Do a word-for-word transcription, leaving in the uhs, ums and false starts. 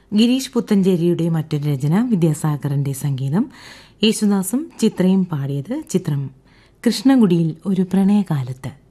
ഗിരീഷ് പുത്തഞ്ചേരിയുടെ മറ്റൊരു രചന, വിദ്യാസാഗറിന്റെ സംഗീതം. യേശുദാസും ചിത്രയും പാടിയത്. ചിത്രം കൃഷ്ണകുടിയിൽ ഒരു പ്രണയകാലത്ത്.